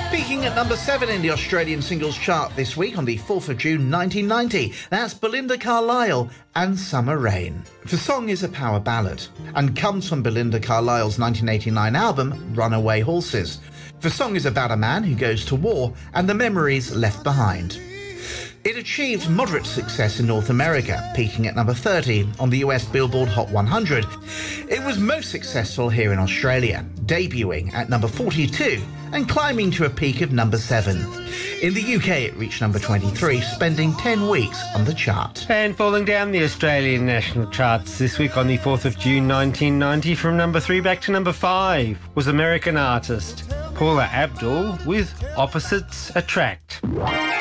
Peaking at number 7 in the Australian singles chart this week on the 4th of June 1990. That's Belinda Carlisle and Summer Rain. The song is a power ballad and comes from Belinda Carlisle's 1989 album Runaway Horses. The song is about a man who goes to war and the memories left behind. It achieved moderate success in North America, peaking at number 30 on the US Billboard Hot 100. It was most successful here in Australia, debuting at number 42 and climbing to a peak of number 7. In the UK, it reached number 23, spending 10 weeks on the chart. And falling down the Australian national charts this week on the 4th of June 1990 from number 3 back to number 5 was American artist Paula Abdul with Opposites Attract.